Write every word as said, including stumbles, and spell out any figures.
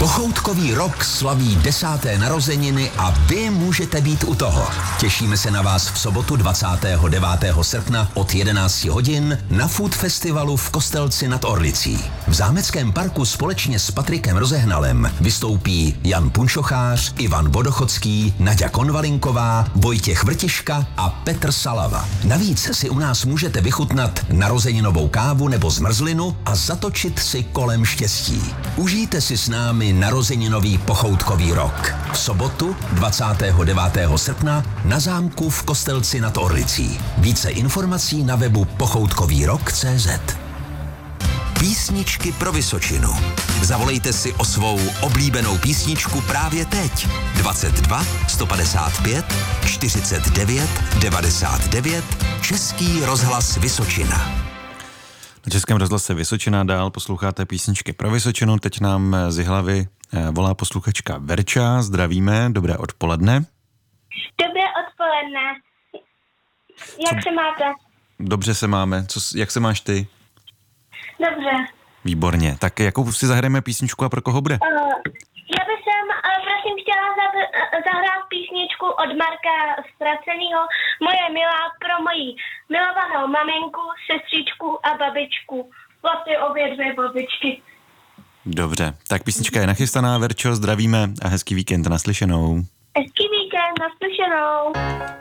Pochoutkový rok slaví desáté narozeniny a vy můžete být u toho. Těšíme se na vás v sobotu dvacátého devátého srpna od jedenácti hodin na Food Festivalu v Kostelci nad Orlicí. V Zámeckém parku společně s Patrikem Rozehnalem vystoupí Jan Punčochář, Ivan Vodochodský, Naďa Konvalinková, Vojtěch Vrtiška a Petr Salava. Navíc si u nás můžete vychutnat narozeninovou kávu nebo zmrzlinu a zatočit si kolem štěstí. Užijte si s námi narozeninový pochoutkový rok. V sobotu dvacátého devátého srpna na zámku v Kostelci nad Orlicí. Více informací na webu pochoutkový rok tečka cé zet. Písničky pro Vysočinu. Zavolejte si o svou oblíbenou písničku právě teď. dvacet dva sto padesát pět čtyřicet devět devadesát devět Český rozhlas Vysočina. Na Českém rozhlase Vysočina dál posloucháte písničky pro Vysočinu. Teď nám z Jihlavy volá posluchačka Verča. Zdravíme, dobré odpoledne. Dobré odpoledne. Jak Co? se máte? Dobře se máme. Co, jak se máš ty? Dobře. Výborně. Tak jakou si zahrajeme písničku a pro koho bude? Uh, já bych sem, uh, prosím, chtěla za- zahrát písničku od Marka Ztracenýho. Moje milá pro moji milovanou maminku, sestřičku a babičku. Vlastně obě dvě babičky. Dobře. Tak písnička je nachystaná, Verčo, zdravíme a hezký víkend, naslyšenou. Hezký víkend, naslyšenou.